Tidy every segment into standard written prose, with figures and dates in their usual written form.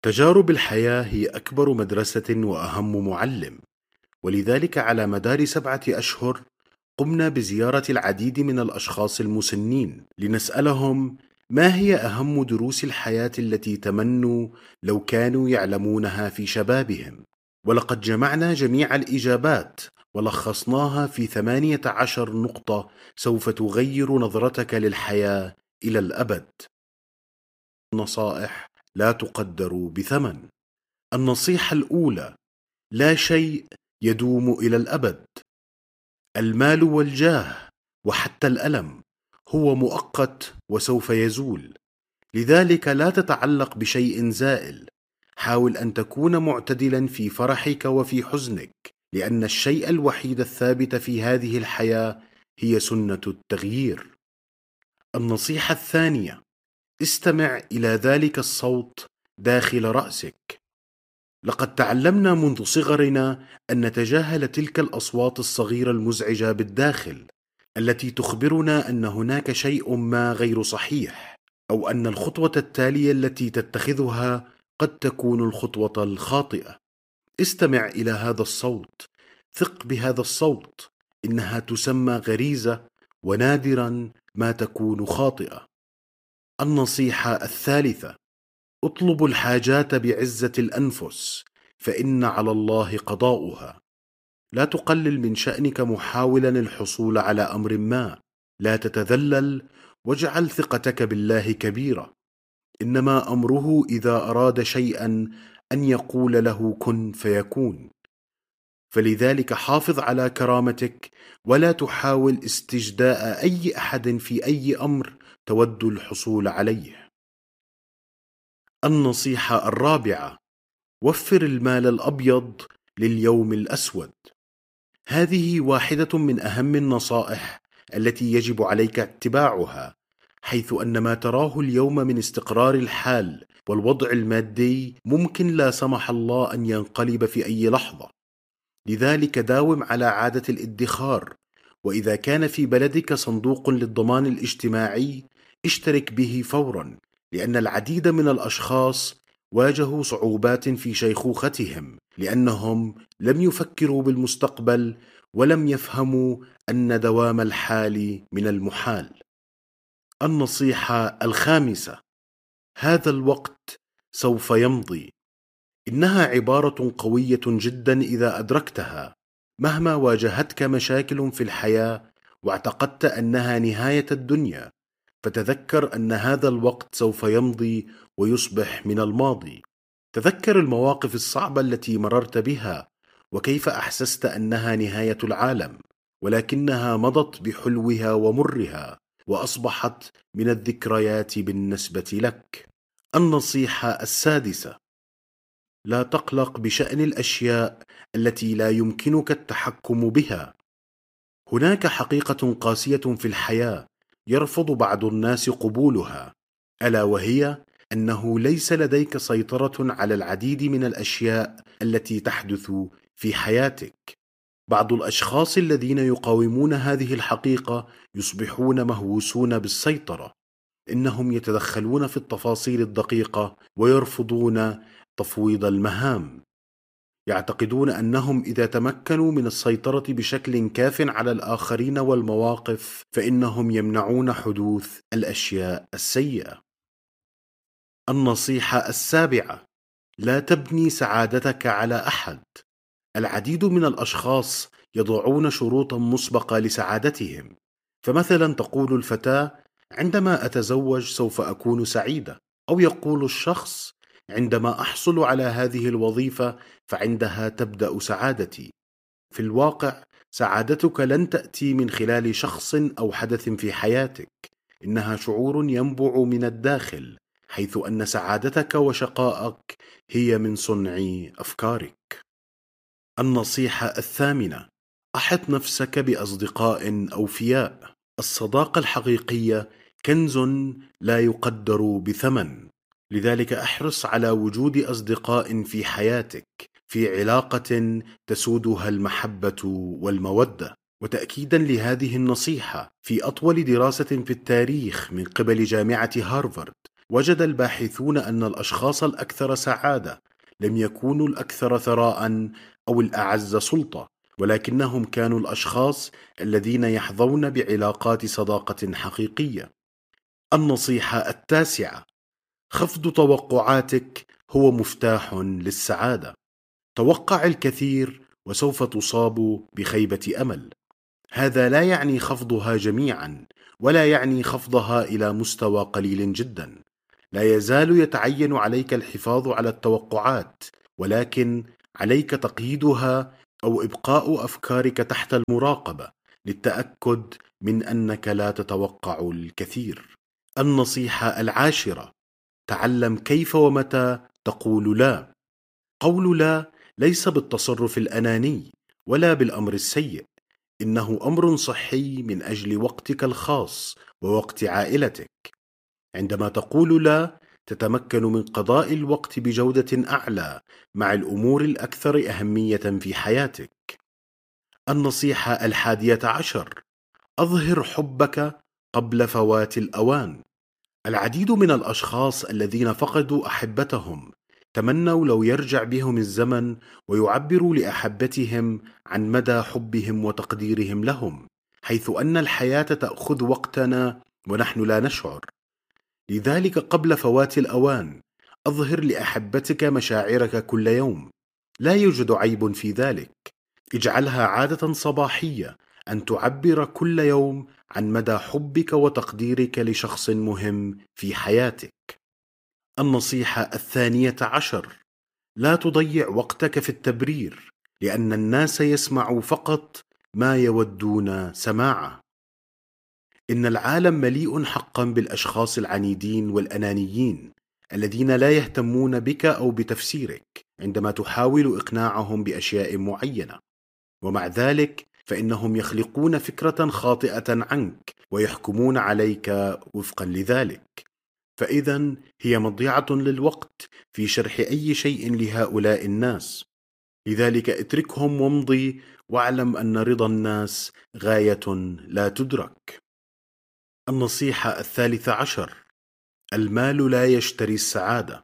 تجارب الحياة هي أكبر مدرسة وأهم معلم، ولذلك على مدار 7 أشهر قمنا بزيارة العديد من الأشخاص المسنين لنسألهم ما هي أهم دروس الحياة التي تمنوا لو كانوا يعلمونها في شبابهم. ولقد جمعنا جميع الإجابات ولخصناها في 18 نقطة سوف تغير نظرتك للحياة إلى الأبد. نصائح لا تقدر بثمن. النصيحة الأولى: لا شيء يدوم إلى الأبد. المال والجاه وحتى الألم هو مؤقت وسوف يزول، لذلك لا تتعلق بشيء زائل. حاول أن تكون معتدلا في فرحك وفي حزنك، لأن الشيء الوحيد الثابت في هذه الحياة هي سنة التغيير. النصيحة الثانية: استمع إلى ذلك الصوت داخل رأسك. لقد تعلمنا منذ صغرنا أن نتجاهل تلك الأصوات الصغيرة المزعجة بالداخل، التي تخبرنا أن هناك شيء ما غير صحيح، أو أن الخطوة التالية التي تتخذها قد تكون الخطوة الخاطئة. استمع إلى هذا الصوت، ثق بهذا الصوت، إنها تسمى غريزة، ونادرا ما تكون خاطئة. النصيحة الثالثة: اطلبوا الحاجات بعزة الأنفس، فإن على الله قضاؤها. لا تقلل من شأنك محاولا الحصول على أمر ما، لا تتذلل، واجعل ثقتك بالله كبيرة. إنما أمره إذا أراد شيئا أن يقول له كن فيكون. فلذلك حافظ على كرامتك، ولا تحاول استجداء أي أحد في أي أمر تود الحصول عليه. النصيحة الرابعة: وفر المال الأبيض لليوم الأسود. هذه واحدة من أهم النصائح التي يجب عليك اتباعها، حيث أن ما تراه اليوم من استقرار الحال والوضع المادي ممكن لا سمح الله أن ينقلب في أي لحظة. لذلك داوم على عادة الادخار، وإذا كان في بلدك صندوق للضمان الاجتماعي اشترك به فورا، لأن العديد من الأشخاص واجهوا صعوبات في شيخوختهم لأنهم لم يفكروا بالمستقبل ولم يفهموا أن دوام الحال من المحال. النصيحة الخامسة: هذا الوقت سوف يمضي. إنها عبارة قوية جدا إذا أدركتها. مهما واجهتك مشاكل في الحياة واعتقدت أنها نهاية الدنيا، فتذكر أن هذا الوقت سوف يمضي ويصبح من الماضي. تذكر المواقف الصعبة التي مررت بها، وكيف أحسست أنها نهاية العالم، ولكنها مضت بحلوها ومرها وأصبحت من الذكريات بالنسبة لك. النصيحة السادسة: لا تقلق بشأن الأشياء التي لا يمكنك التحكم بها. هناك حقيقة قاسية في الحياة يرفض بعض الناس قبولها، ألا وهي أنه ليس لديك سيطرة على العديد من الأشياء التي تحدث في حياتك. بعض الأشخاص الذين يقاومون هذه الحقيقة يصبحون مهووسون بالسيطرة. إنهم يتدخلون في التفاصيل الدقيقة ويرفضون تفويض المهام. يعتقدون أنهم إذا تمكنوا من السيطرة بشكل كاف على الآخرين والمواقف فإنهم يمنعون حدوث الأشياء السيئة. النصيحة السابعة: لا تبني سعادتك على أحد. العديد من الأشخاص يضعون شروطا مسبقة لسعادتهم، فمثلا تقول الفتاة: عندما أتزوج سوف أكون سعيدة، أو يقول الشخص: عندما أحصل على هذه الوظيفة فعندها تبدأ سعادتي. في الواقع سعادتك لن تأتي من خلال شخص أو حدث في حياتك، إنها شعور ينبع من الداخل، حيث أن سعادتك وشقائك هي من صنع أفكارك. النصيحة الثامنة: أحط نفسك بأصدقاء أوفياء. الصداقة الحقيقية كنز لا يقدر بثمن، لذلك احرص على وجود أصدقاء في حياتك في علاقة تسودها المحبة والمودة. وتأكيدا لهذه النصيحة، في أطول دراسة في التاريخ من قبل جامعة هارفارد، وجد الباحثون أن الأشخاص الأكثر سعادة لم يكونوا الأكثر ثراء أو الأعز سلطة، ولكنهم كانوا الأشخاص الذين يحظون بعلاقات صداقة حقيقية. النصيحة 9: خفض توقعاتك هو مفتاح للسعادة. توقع الكثير وسوف تصاب بخيبة أمل. هذا لا يعني خفضها جميعا، ولا يعني خفضها إلى مستوى قليل جدا. لا يزال يتعين عليك الحفاظ على التوقعات، ولكن عليك تقييدها أو إبقاء أفكارك تحت المراقبة للتأكد من أنك لا تتوقع الكثير. النصيحة 10: تعلم كيف ومتى تقول لا. قول لا ليس بالتصرف الأناني ولا بالأمر السيء، إنه أمر صحي من أجل وقتك الخاص ووقت عائلتك. عندما تقول لا تتمكن من قضاء الوقت بجودة أعلى مع الأمور الأكثر أهمية في حياتك. النصيحة 11: أظهر حبك قبل فوات الأوان. العديد من الأشخاص الذين فقدوا أحبتهم تمنوا لو يرجع بهم الزمن ويعبروا لأحبتهم عن مدى حبهم وتقديرهم لهم، حيث أن الحياة تأخذ وقتنا ونحن لا نشعر. لذلك قبل فوات الأوان أظهر لأحبتك مشاعرك كل يوم. لا يوجد عيب في ذلك. اجعلها عادة صباحية أن تعبر كل يوم عن مدى حبك وتقديرك لشخص مهم في حياتك. النصيحة 12: لا تضيع وقتك في التبرير، لأن الناس يسمعوا فقط ما يودون سماعه. إن العالم مليء حقا بالأشخاص العنيدين والأنانيين الذين لا يهتمون بك أو بتفسيرك عندما تحاول إقناعهم بأشياء معينة، ومع ذلك فإنهم يخلقون فكرة خاطئة عنك ويحكمون عليك وفقا لذلك. فإذا هي مضيعة للوقت في شرح أي شيء لهؤلاء الناس. لذلك اتركهم وامضي، واعلم أن رضا الناس غاية لا تدرك. النصيحة 13: المال لا يشتري السعادة.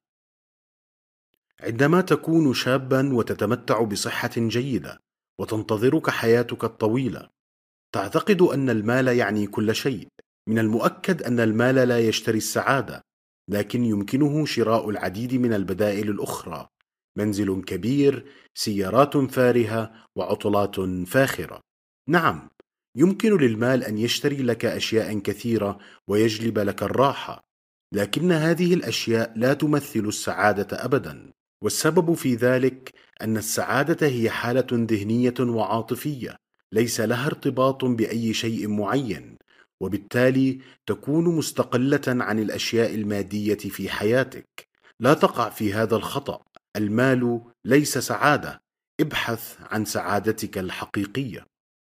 عندما تكون شابا وتتمتع بصحة جيدة وتنتظرك حياتك الطويلة، تعتقد أن المال يعني كل شيء. من المؤكد أن المال لا يشتري السعادة، لكن يمكنه شراء العديد من البدائل الأخرى: منزل كبير، سيارات فارهة، وعطلات فاخرة. نعم، يمكن للمال أن يشتري لك أشياء كثيرة ويجلب لك الراحة، لكن هذه الأشياء لا تمثل السعادة أبدا. والسبب في ذلك أن السعادة هي حالة ذهنية وعاطفية ليس لها ارتباط بأي شيء معين، وبالتالي تكون مستقلة عن الأشياء المادية في حياتك. لا تقع في هذا الخطأ. المال ليس سعادة. ابحث عن سعادتك الحقيقية.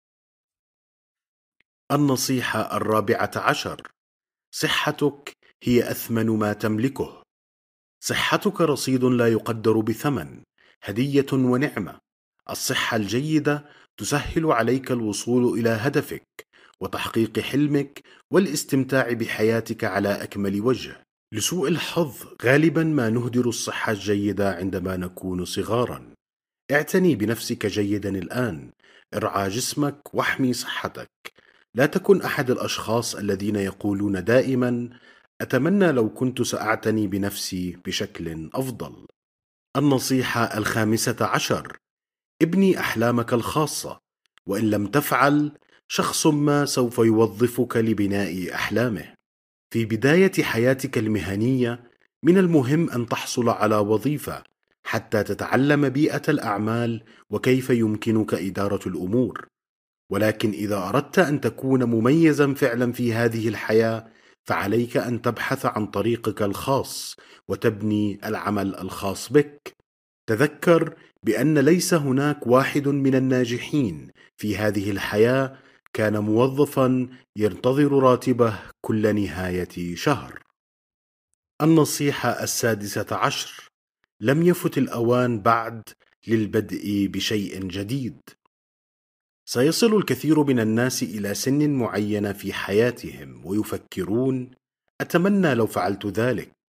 النصيحة 14: صحتك هي أثمن ما تملكه. صحتك رصيد لا يقدر بثمن، هدية ونعمة. الصحة الجيدة تسهل عليك الوصول إلى هدفك وتحقيق حلمك والاستمتاع بحياتك على أكمل وجه. لسوء الحظ غالبا ما نهدر الصحة الجيدة عندما نكون صغارا. اعتني بنفسك جيدا الآن. ارعى جسمك واحمي صحتك. لا تكن أحد الأشخاص الذين يقولون دائما: أتمنى لو كنت سأعتني بنفسي بشكل أفضل. النصيحة 15: ابني أحلامك الخاصة، وإن لم تفعل شخص ما سوف يوظفك لبناء أحلامه. في بداية حياتك المهنية من المهم أن تحصل على وظيفة حتى تتعلم بيئة الأعمال وكيف يمكنك إدارة الأمور. ولكن إذا أردت أن تكون مميزا فعلا في هذه الحياة، فعليك أن تبحث عن طريقك الخاص وتبني العمل الخاص بك. تذكر بأن ليس هناك واحد من الناجحين في هذه الحياة كان موظفا ينتظر راتبه كل نهاية شهر. النصيحة 16: لم يفت الأوان بعد للبدء بشيء جديد. سيصل الكثير من الناس إلى سن معينة في حياتهم ويفكرون: أتمنى لو فعلت ذلك،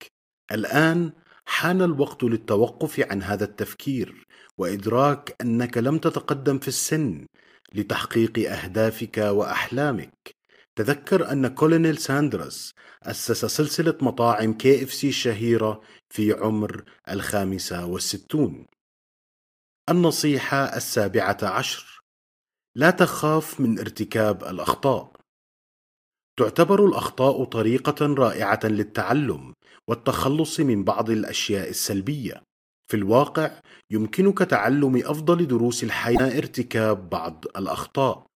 الآن حان الوقت للتوقف عن هذا التفكير وإدراك أنك لم تتقدم في السن لتحقيق أهدافك وأحلامك. تذكر أن كولونيل ساندرس أسس سلسلة مطاعم KFC الشهيرة في عمر 65. النصيحة 17: لا تخاف من ارتكاب الأخطاء. تعتبر الأخطاء طريقة رائعة للتعلم والتخلص من بعض الأشياء السلبية. في الواقع، يمكنك تعلم أفضل دروس الحياة ارتكاب بعض الأخطاء.